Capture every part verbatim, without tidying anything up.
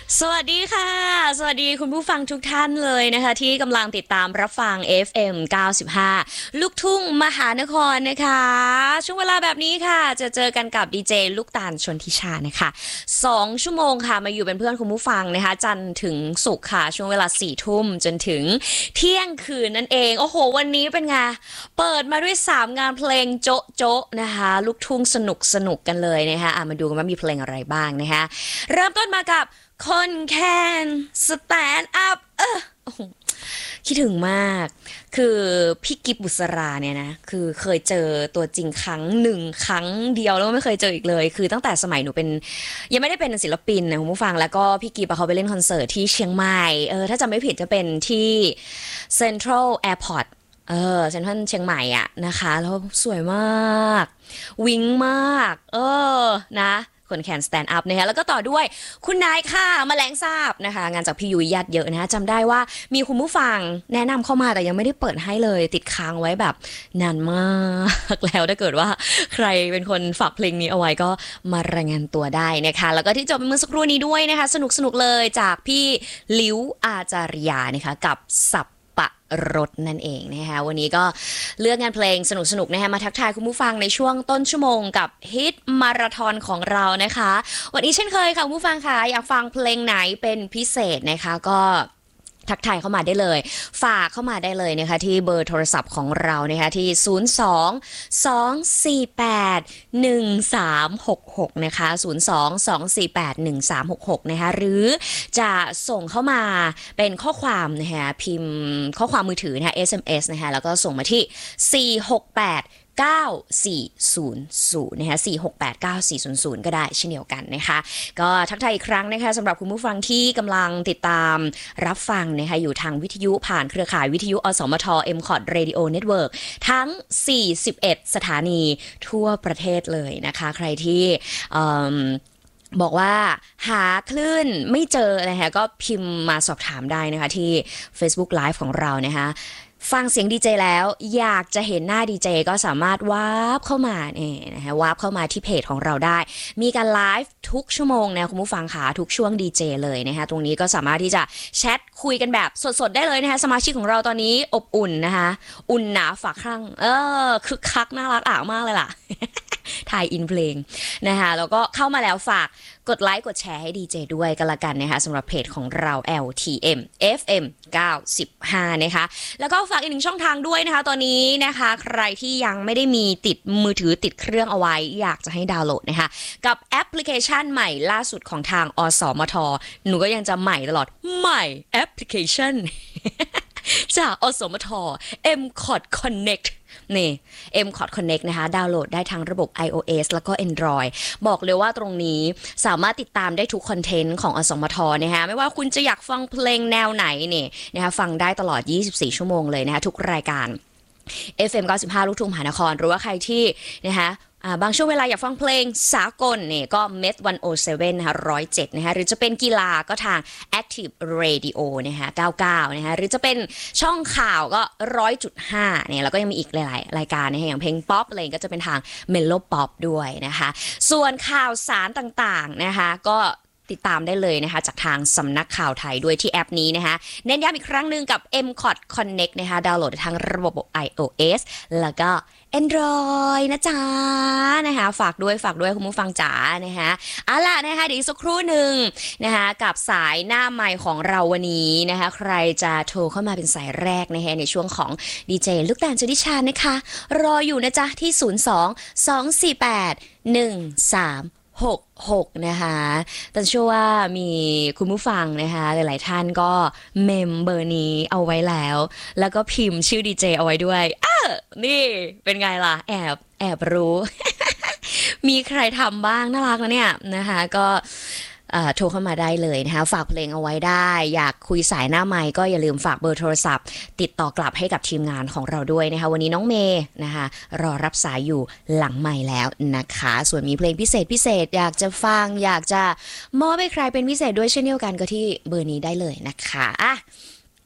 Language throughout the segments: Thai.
สวัสดีค่ะสวัสดีคุณผู้ฟังทุกท่านเลยนะคะที่กำลังติดตามรับฟัง เอฟ เอ็ม เก้าสิบห้าลูกทุ่งมหานครนะคะช่วงเวลาแบบนี้ค่ะจะเจอกันกับดีเจลูกตาลชนทิชานะคะสองชั่วโมงค่ะมาอยู่เป็นเพื่อนคุณผู้ฟังนะคะจันทร์ถึงศุกร์ค่ะช่วงเวลาสี่ทุ่มจนถึงเที่ยงคืนนั่นเองโอ้โหวันนี้เป็นไงเปิดมาด้วยสามงานเพลงโจ๊ะโจ๊ะนะคะลูกทุ่งสนุกสนุกกันเลยนะคะอ่ะมาดูกันว่ามีเพลงอะไรบ้างนะคะเริ่มต้นมากับคนแคนสแตนด์อัพเออคิดถึงมาก คือพี่กิฟบุษราเนี่ยนะ คือเคยเจอตัวจริงครั้งหนึ่งครั้งเดียวแล้วก็ไม่เคยเจออีกเลย คือตั้งแต่สมัยหนูเป็นยังไม่ได้เป็นศิลปินนะคุณผู้ฟังแล้วก็พี่กิฟเขาไปเล่นคอนเสิร์ตที่เชียงใหม่เออถ้าจำไม่ผิดจะเป็นที่เซ็นทรัลแอร์พอร์ตเออเซ็นทรัลเชียงใหม่อะนะคะแล้วสวยมากวิ้งมากเออนะคนแคนสแตนด์อัพนะคะแล้วก็ต่อด้วยคุณนายค่ะแมลงสาบนะคะงานจากพี่ยุ้ยญาติเยอะนะจำได้ว่ามีคุณผู้ฟังแนะนำเข้ามาแต่ยังไม่ได้เปิดให้เลยติดค้างไว้แบบนานมากแล้วถ้าเกิดว่าใครเป็นคนฝากเพลงนี้เอาไว้ก็มารายงานตัวได้นะคะแล้วก็ที่จบเมื่อสักครู่นี้ด้วยนะคะสนุกสนุกเลยจากพี่ลิวอาจารยานะคะกับสับรถนั่นเองนะคะวันนี้ก็เลือกงานเพลงสนุกๆนะคะมาทักทายคุณผู้ฟังในช่วงต้นชั่วโมงกับฮิตมาราธอนของเรานะคะวันนี้เช่นเคยค่ะคุณผู้ฟังค่ะอยากฟังเพลงไหนเป็นพิเศษนะคะก็ทักทายเข้ามาได้เลยฝากเข้ามาได้เลยนะคะที่เบอร์โทรศัพท์ของเรานะคะที่ศูนย์ สอง สอง สี่ แปด หนึ่ง สาม หก หกนะคะศูนย์ สอง สอง สี่ แปด หนึ่ง สาม หก หกนะคะหรือจะส่งเข้ามาเป็นข้อความนะคะพิมพ์ข้อความมือถือนะคะ เอส เอ็ม เอส นะคะแล้วก็ส่งมาที่สี่ หก แปด เก้า สี่ ศูนย์ ศูนย์นะคะสี่ หก แปด เก้า สี่ ศูนย์ ศูนย์ก็ได้เช่นเดียวกันนะคะก็ทักทายอีกครั้งนะคะสำหรับคุณผู้ฟังที่กำลังติดตามรับฟังนะคะอยู่ทางวิทยุผ่านเครือข่ายวิทยุอสมท เอ็ม คอท Radio Network ทั้งสี่สิบเอ็ดสถานีทั่วประเทศเลยนะคะใครที่บอกว่าหาคลื่นไม่เจอนะคะก็พิมพ์มาสอบถามได้นะคะที่ Facebook Live ของเรานะคะฟังเสียงดีเจแล้วอยากจะเห็นหน้าดีเจก็สามารถวาร์ปเข้ามาเนี่ยนะคะวาร์ปเข้ามาที่เพจของเราได้มีการไลฟ์ทุกชั่วโมงนะคุณผู้ฟังค่ะทุกช่วงดีเจเลยนะคะตรงนี้ก็สามารถที่จะแชทคุยกันแบบสดๆได้เลยนะคะสมาชิกของเราตอนนี้อบอุ่นนะคะอุ่นหนาฝาคลั่งเออคึกคักน่ารักอ่ามากเลยล่ะถ่ายอินเพลงนะคะแล้วก็เข้ามาแล้วฝากกดไลค์กดแชร์ให้ดีเจด้วยกันละกันนะคะสำหรับเพจของเรา แอล ที เอ็ม เอฟ เอ็ม เก้าสิบห้านะคะแล้วก็ฝากอีกหนึ่งช่องทางด้วยนะคะตอนนี้นะคะใครที่ยังไม่ได้มีติดมือถือติดเครื่องเอาไว้อยากจะให้ดาวน์โหลดนะคะกับแอปพลิเคชันใหม่ล่าสุดของทางอสมทหนูก็ยังจะใหม่ตลอดใหม่แอปพลิเคชันจากอสมท เอ็ม คอท Connect นี่ เอ็ม คอท Connect นะคะดาวน์โหลดได้ทั้งระบบ iOS แล้วก็ Android บอกเลยว่าตรงนี้สามารถติดตามได้ทุกคอนเทนต์ของอสมทนะคะไม่ว่าคุณจะอยากฟังเพลงแนวไหนเนี่ยนะคะฟังได้ตลอดยี่สิบสี่ชั่วโมงเลยนะคะทุกรายการ เอฟ เอ็ม เก้าสิบห้า ลูกทุ่งมหานครหรือว่าใครที่นะคะบางช่วงเวลาอยากฟังเพลงสากลเนี่ยก็ เมท หนึ่งศูนย์เจ็ดนะคะหนึ่งศูนย์เจ็ดนะคะหรือจะเป็นกีฬาก็ทาง Active Radio นะคะเก้าสิบเก้านะคะหรือจะเป็นช่องข่าวก็หนึ่งร้อยจุดห้าเนี่ยแล้วก็ยังมีอีกหลายๆรายการนะคะอย่างเพลงป๊อปอะไรก็จะเป็นทาง Mello Pop ด้วยนะคะส่วนข่าวสารต่างๆนะคะก็ติดตามได้เลยนะคะจากทางสำนักข่าวไทยด้วยที่แอปนี้นะคะเน้นย้ำอีกครั้งหนึ่งกับ เอ็ม คอท Connect นะคะดาวน์โหลดทางระบบ iOS แล้วก็ Android นะจ๊ะนะคะฝากด้วยฝากด้วยคุณผู้ฟังจ๋านะคะเอาล่ะนะคะเดี๋ยวอีกสักครู่หนึ่งนะคะกับสายหน้าไมค์ของเราวันนี้นะคะใครจะโทรเข้ามาเป็นสายแรกนะคะในช่วงของดีเจลูกตาลชลิชานะคะรออยู่นะจ๊ะที่ศูนย์ สอง สอง สี่ แปด หนึ่ง สามหก หกนะคะแต่เชื่อว่ามีคุณผู้ฟังนะคะหลายๆท่านก็เมมเบอร์นี้เอาไว้แล้วแล้วก็พิมพ์ชื่อดีเจเอาไว้ด้วยอ้านี่เป็นไงล่ะแอบแอบรู้ มีใครทำบ้างน่ารักนะเนี่ยนะคะก็โทรเข้ามาได้เลยนะคะฝากเพลงเอาไว้ได้อยากคุยสายหน้าไมค์ก็อย่าลืมฝากเบอร์โทรศัพท์ติดต่อกลับให้กับทีมงานของเราด้วยนะคะวันนี้น้องเมย์นะคะรอรับสายอยู่หลังไมค์แล้วนะคะส่วนมีเพลงพิเศษพิเศษอยากจะฟังอยากจะมอบให้ใครเป็นพิเศษด้วยเช่นเดียวกันก็ที่เบอร์นี้ได้เลยนะคะอ่ะ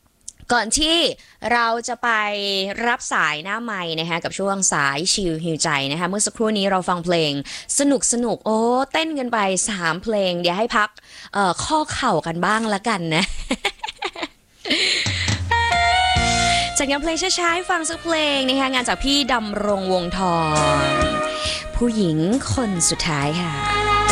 ก่อนที่เราจะไปรับสายหน้าไมค์นะคะกับช่วงสายชิลฮิวใจนะคะเมื่อสักครู่นี้เราฟังเพลงสนุกสนุกโอ้เต้นกันไปสามเพลงเดี๋ยวให้พักเอ่อข้อเข่ากันบ้างละกันนะ จากงานเพลงช้าๆให้ฟังสักเพลงนะคะงานจากพี่ดำรงวงทองผู้หญิงคนสุดท้ายค่ะ